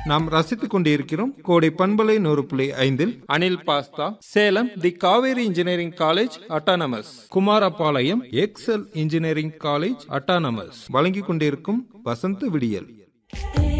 நாம் ரசித்துக் கொண்டிருக்கிறோம் கோடை பண்பலை 100.5 அனில் பாஸ்தா, சேலம் தி Kaveri engineering college autonomous, Kumarapalayam XL engineering college autonomous வழங்கிக் கொண்டிருக்கும் வசந்த விடியல்.